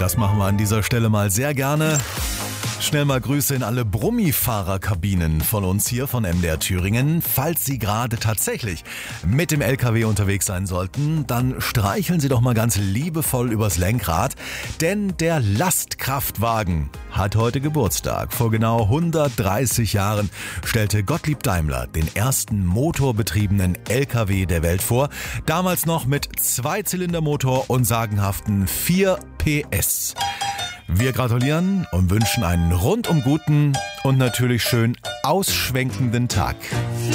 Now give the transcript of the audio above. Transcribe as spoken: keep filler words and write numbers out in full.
das machen wir an dieser Stelle mal sehr gerne. Schnell mal Grüße in alle Brummifahrerkabinen von uns hier von M D R Thüringen. Falls Sie gerade tatsächlich mit dem L K W unterwegs sein sollten, dann streicheln Sie doch mal ganz liebevoll übers Lenkrad, denn der Lastkraftwagen hat heute Geburtstag. Vor genau hundertdreißig Jahren stellte Gottlieb Daimler den ersten motorbetriebenen L K W der Welt vor. Damals noch mit Zweizylindermotor und sagenhaften vier P S. Wir gratulieren und wünschen einen rundum guten und natürlich schön ausschwenkenden Tag.